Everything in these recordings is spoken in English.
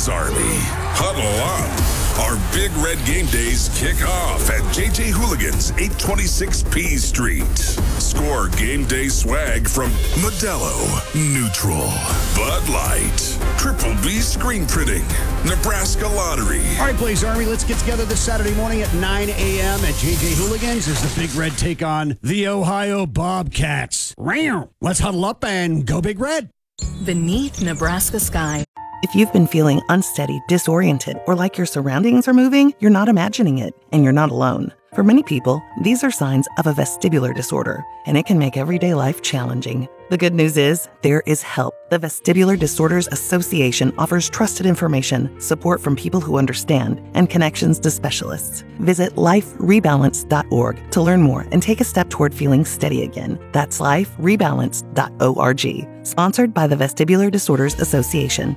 Blaze Army, huddle up. Our Big Red Game Days kick off at JJ Hooligans, 826 P Street. Score game day swag from Modelo, Neutral, Bud Light, Triple B Screen Printing, Nebraska Lottery. All right, Blaze Army, let's get together this Saturday morning at 9 a.m. at JJ Hooligans as the Big Red take on the Ohio Bobcats. Let's huddle up and go Big Red. Beneath Nebraska sky. If you've been feeling unsteady, disoriented, or like your surroundings are moving, you're not imagining it, and you're not alone. For many people, these are signs of a vestibular disorder, and it can make everyday life challenging. The good news is, there is help. The Vestibular Disorders Association offers trusted information, support from people who understand, and connections to specialists. Visit liferebalance.org to learn more and take a step toward feeling steady again. That's liferebalance.org. Sponsored by the Vestibular Disorders Association.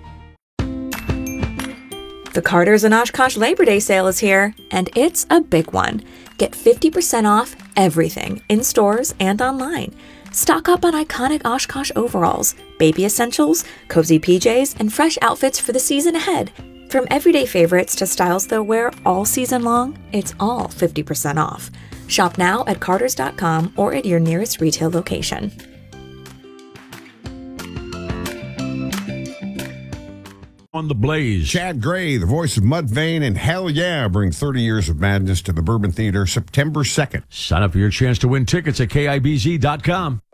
The Carter's and Oshkosh Labor Day sale is here, and it's a big one. Get 50% off everything in stores and online. Stock up on iconic Oshkosh overalls, baby essentials, cozy PJs, and fresh outfits for the season ahead. From everyday favorites to styles they'll wear all season long, it's all 50% off. Shop now at carters.com or at your nearest retail location. On the Blaze. Chad Gray, the voice of Mudvayne and Hell Yeah, bring 30 Years of Madness to the Bourbon Theater September 2nd. Sign up for your chance to win tickets at KIBZ.com.